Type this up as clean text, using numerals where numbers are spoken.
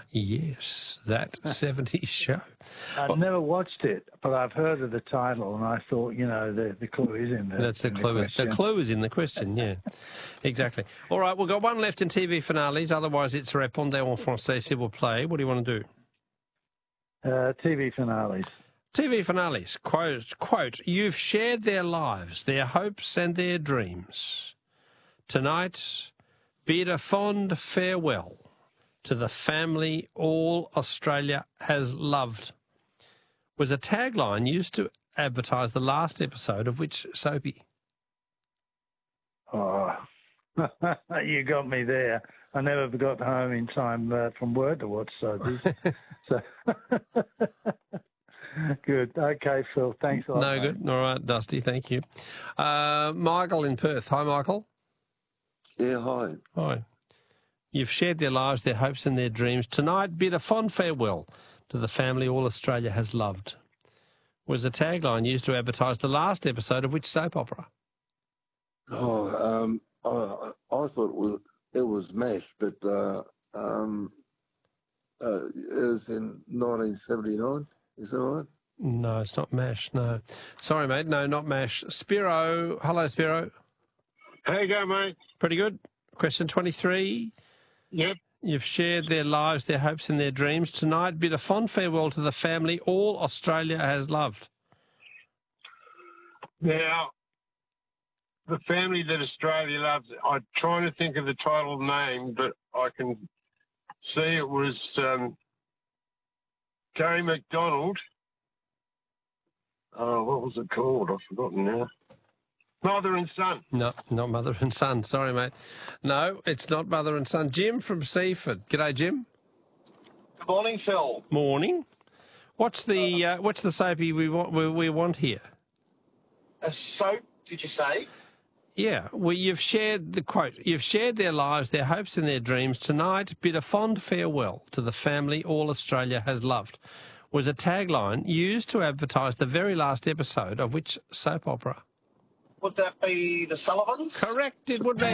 Yes, that 70s show. I've never watched it, but I've heard of the title, and I thought, the clue is in there. That's the clue. The clue is in the question, yeah. Exactly. All right, we've got one left in TV finales. Otherwise, it's Répondez en français, s'il vous plaît. What do you want to do? TV finales. TV finales. Quote, you've shared their lives, their hopes and their dreams. Tonight, bid a fond farewell to the family all Australia has loved, was a tagline used to advertise the last episode of which soapy? Oh, you got me there. I never got home in time from work to watch soapies. So good. Okay, Phil. Thanks a lot. No, mate. good. All right, Dusty. Thank you. Michael in Perth. Hi, Michael. Yeah, hi. Hi. You've shared their lives, their hopes and their dreams. Tonight, bid a fond farewell to the family all Australia has loved, was a tagline used to advertise the last episode of which soap opera? Oh, I thought it was MASH, but it was in 1979. Is that right? No, it's not MASH, no. Sorry, mate, no, not MASH. Spiro. Hello, Spiro. How you going, mate? Pretty good. Question 23. Yep. You've shared their lives, their hopes and their dreams. Tonight, bid a fond farewell to the family all Australia has loved. Now, the family that Australia loves, I'm trying to think of the title name, but I can see it was Gary McDonald. What was it called? I've forgotten now. Mother and Son. No, not Mother and Son. Sorry, mate. No, it's not Mother and Son. Jim from Seaford. G'day, Jim. Good morning, Phil. Morning. What's the soapy we want here? A soap, did you say? Yeah. Well, you've shared the quote. You've shared their lives, their hopes and their dreams. Tonight, bid a fond farewell to the family all Australia has loved, was a tagline used to advertise the very last episode of which soap opera? Would that be the Sullivans? Correct, it would be.